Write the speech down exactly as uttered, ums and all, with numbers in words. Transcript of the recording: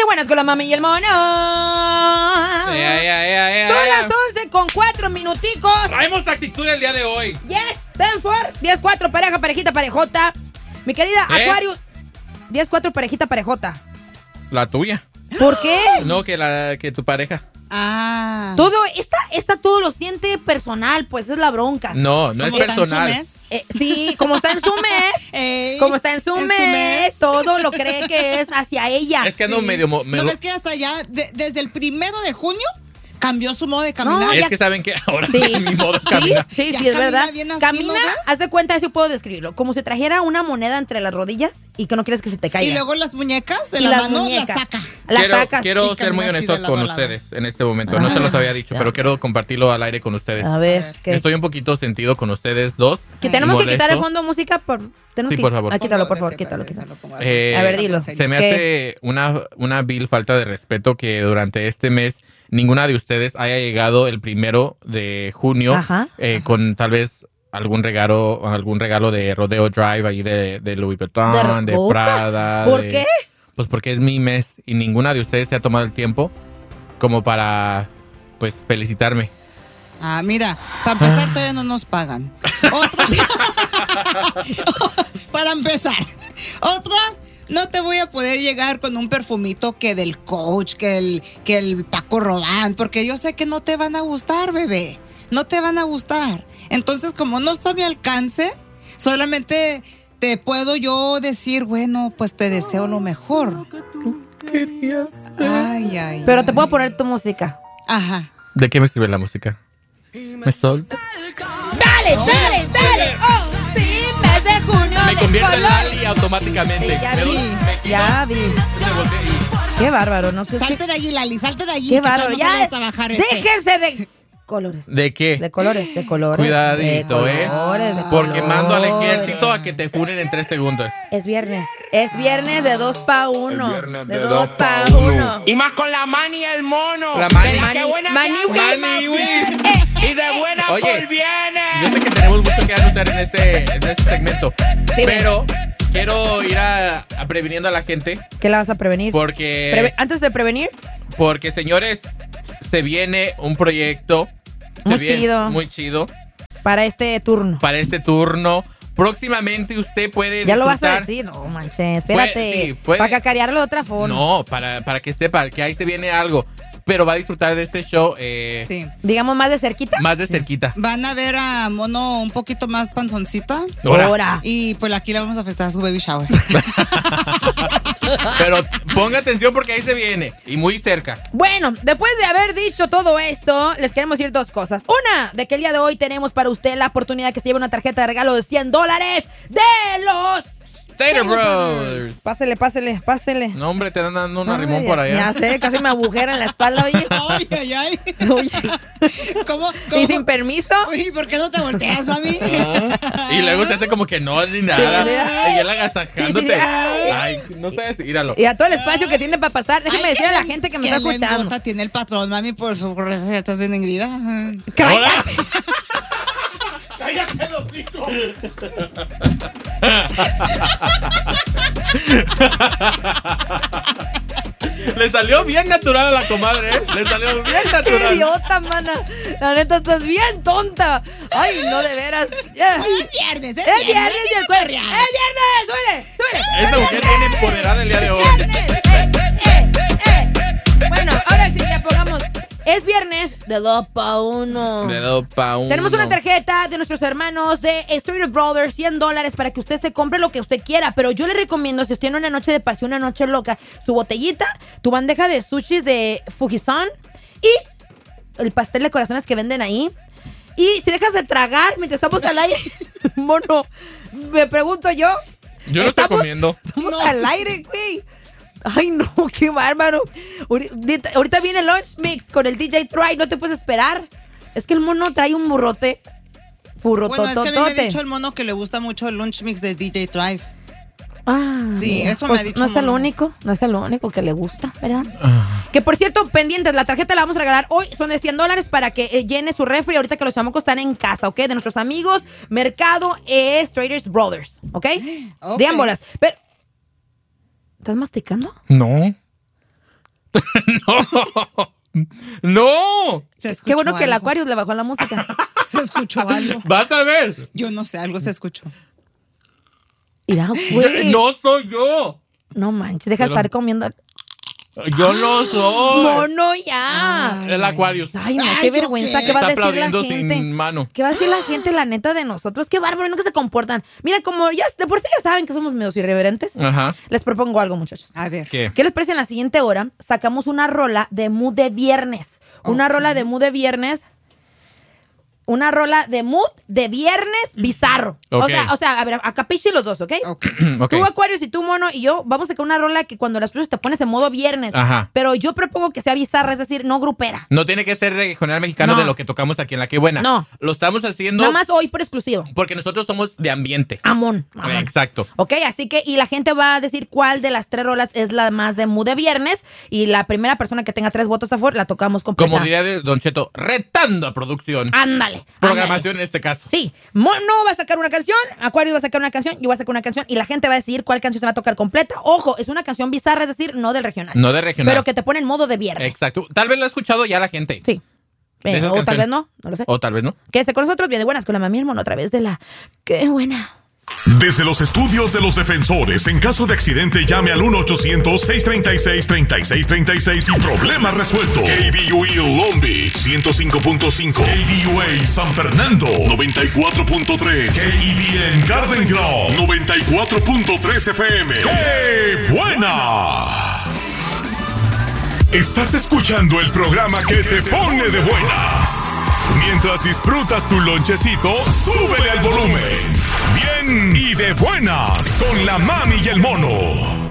de buenas con la mami y el mono. Yeah, yeah, yeah, yeah, Son yeah. las once con cuatro minuticos. Traemos actitud el día de hoy. Yes, Benford. diez cuatro, pareja, parejita, parejota. Mi querida ¿Eh? Aquarius. diez cuatro, parejita, parejota. La tuya. ¿Por qué? No, que la que tu pareja. Ah. Todo, esta, esta todo lo siente personal, pues es la bronca. No, no es ¿Cómo está en su personal. mes? Eh, sí, como está en su mes, Ey, como está en su, en mes, su mes. todo lo cree que es hacia ella. Es que ando Sí. medio... mo- ¿No medio- ves que hasta ya, de- desde el primero de junio, cambió su modo de caminar? No, es ya- que saben que ahora Sí, mi modo de sí, caminar. sí, Ya sí, es camina verdad. bien así, Camina, ¿no ves? haz de cuenta, así puedo describirlo. Como si trajera una moneda entre las rodillas y que no quieres que se te caiga. Y luego las muñecas de Y la las mano muñecas. las saca. La quiero sacas. quiero y ser muy camina así honesto de lado con a lado. ustedes en este momento. No se los había dicho, ya. pero quiero compartirlo al aire con ustedes. A ver, ¿qué? Estoy un poquito sentido con ustedes dos. Que tenemos que molesto. quitar el fondo de música por... tenemos Sí, que- por favor. Ah, quítalo, por Ponlo, favor, que quítalo, para- quítalo. lo pongo Eh, A ver, dilo. Se me ¿Qué? hace una, una vil falta de respeto que durante este mes ninguna de ustedes haya llegado el primero de junio Ajá. eh, con tal vez algún regalo algún regalo de Rodeo Drive ahí de, de Louis Vuitton, de, ¿De Prada. ¿Por de- qué? Pues porque es mi mes y ninguna de ustedes se ha tomado el tiempo como para pues felicitarme. Ah, mira, para empezar todavía no nos pagan. Otra. Para empezar. Otra, no te voy a poder llegar con un perfumito que del Coach, que el, que el Paco Rabanne, porque yo sé que no te van a gustar, bebé. No te van a gustar. Entonces, como no está a mi alcance, solamente te puedo yo decir, bueno, pues te deseo lo mejor. Querías. Ay, ay. Pero te ay. puedo poner tu música. Ajá. ¿De qué me sirve la música? Me solta. ¡Dale, dale, dale! ¡Oh, sí! Mes de junio Me de convierte en color. Lali automáticamente. Sí, ya Me- vi. me quito, Ya vi. se voltea y- Qué bárbaro, ¿no? ¿Qué, Salte de allí, Lali, salte de allí. qué que todavía bárbaro. no Ya, sale a trabajar este. déjense de colores. ¿De qué? De colores, de colores. Cuidadito, de ¿eh? colores, de Porque colores. mando al ejército a que te funen en tres segundos. Es viernes. Es viernes de dos pa' uno. El viernes de de dos dos pa' pa' uno. uno. Y más con la mani y el mono. La mani. De qué buena Mani, que Mani, anda, Mani, bien. Y de buena Oye, por viene. Yo sé que tenemos mucho que anunciar en este, en este segmento, Dime. pero quiero ir a, a previniendo a la gente ¿Qué la vas a prevenir? porque, Preve- Antes de prevenir, porque señores, se viene un proyecto se Muy viene- chido. muy chido para este turno. para este turno. Próximamente usted puede Ya lo vas a disfrutar- decir. No, manches, espérate. Puede- sí, puede. Para cacarearlo de otra forma. No, para, para que sepa que ahí se viene algo, pero va a disfrutar de este show eh, Sí. Digamos más de cerquita. más de cerquita. Van a ver a Mono un poquito más panzoncita. Ahora. Ahora. Y pues aquí le vamos a festejar su baby shower. Pero ponga atención porque ahí se viene y muy cerca. Bueno, después de haber dicho todo esto, les queremos decir dos cosas. Una, de que el día de hoy tenemos para usted la oportunidad que se lleve una tarjeta de regalo de cien dólares de los... Stater Stater Brothers. Pásele, pásele, pásele. No, hombre, te dan dando un Ay, arrimón por allá. Ya sé, casi me agujera en la espalda, oye. Ay, ay, ay. Oye. ¿Cómo? cómo? Y sin permiso. Uy, ¿por qué no te volteas, mami? Ah, y luego se hace como que no, ni nada. Sí, sí. Y él agasajándote. Sí, sí, sí. Ay, no sabes, míralo. Y a todo el espacio que tiene para pasar, déjeme Ay, decirle a la qué gente que me qué está escuchando. lengüota tiene el patrón, mami, por sus recetas bien engridas. ¡Cállate! ¡Cállate, los hijos! Le salió bien natural a la comadre, ¿eh? Le salió bien ¡Qué natural. idiota, mana! La neta, estás bien tonta. Ay, no, de veras. Ya. Pues es viernes, es, ¡Es viernes y el cuerpo! ¡Es viernes. viernes! ¡Súbele! ¡Súbele! Esta mujer viene empoderada el día de hoy. ¡Viernes! ¡Eh, eh, eh! Bueno, ahora sí, ya pongamos. Es viernes de dos pa' uno. De dos pa' uno. Tenemos una tarjeta de nuestros hermanos de Stater Brothers, cien dólares para que usted se compre lo que usted quiera. Pero yo le recomiendo, si usted tiene una noche de pasión, una noche loca, su botellita, tu bandeja de sushis de Fujisan y el pastel de corazones que venden ahí. Y si dejas de tragar mientras estamos al aire, mono, me pregunto yo. Yo no estoy ¿estamos- comiendo. Estamos al aire, güey. Ay, no, qué bárbaro. Ahorita, ahorita viene el Lunch Mix con el D J Try, no te puedes esperar. Es que el mono trae un burrote. Bueno, es que a mí me ha Burrototote. dicho el mono que le gusta mucho el lunch mix de D J Drive. Ah, Sí, mira. eso me Pues ha dicho No es el mono. único, no es el único que le gusta, ¿verdad? Que por cierto, pendientes, la tarjeta la vamos a regalar hoy. Son de cien dólares para que eh, llene su refri ahorita que los chamacos están en casa, ¿ok? De nuestros amigos, Mercado eh, Traders Brothers, ¿ok? Ok. De ámbolas. Pero, ¿estás masticando? No. No. No. Se escuchó Qué bueno que el algo. Aquarius le bajó la música. Se escuchó algo. Vas a ver. Yo no sé, algo se escuchó. Mira, güey. No soy yo. No manches, deja de Pero- estar comiendo. Yo no soy. Mono, ya. El Aquarius. Ay, no, Ay, qué ¿yo vergüenza. qué? ¿Qué va a Está decir la aplaudiendo gente? sin mano. ¿Qué va a decir la gente, la neta, de nosotros? Qué bárbaro, no que se comportan. Mira, como ya de por sí ya saben que somos medios irreverentes, Ajá. les propongo algo, muchachos. A ver. ¿Qué? ¿Qué les parece? En la siguiente hora sacamos una rola de mood de viernes. Una Ok. rola de mood de viernes. Una rola de mood de viernes bizarro. Ok. O sea, o sea, a ver, a capichi los dos, ¿ok? Ok. Ok. Tú, Aquarius, y tú, Mono, y yo vamos a sacar una rola que cuando la escuchas te pones en modo viernes. Ajá. Pero yo propongo que sea bizarra, es decir, no grupera. No tiene que ser regional mexicano No. de lo que tocamos aquí en La Que Buena. No. Lo estamos haciendo Nada más hoy por exclusivo. porque nosotros somos de ambiente. Amón. amón. Exacto. Ok, así que, y la gente va a decir cuál de las tres rolas es la más de mood de viernes. Y la primera persona que tenga tres votos a favor la tocamos completa. Como diría de Don Cheto, retando a producción. Ándale. Programación en este caso. Sí, Mono va a sacar una canción, Aquarius va a sacar una canción, yo voy a sacar una canción y la gente va a decidir cuál canción se va a tocar completa. Ojo, es una canción bizarra, es decir, no del regional. No de regional. Pero que te pone en modo de viernes. Exacto. Tal vez lo ha escuchado ya la gente. Sí. De Eh, esas o tal canciones. vez no, no lo sé. O tal vez no. Quédese con nosotros, bien de buenas con la mami y el mono a través de la... ¡Qué buena! Desde los estudios de los defensores, en caso de accidente, llame al uno ochocientos, seiscientos treinta y seis, treinta y seis treinta y seis y problema resuelto. K B U A Long Beach, ciento cinco punto cinco. K B U A San Fernando, noventa y cuatro punto tres. K E B N Garden Grove, noventa y cuatro punto tres F M. ¡Qué buena! Estás escuchando el programa que te pone de buenas. Mientras disfrutas tu lonchecito, súbele al volumen. Bien y de buenas con la mami y el mono.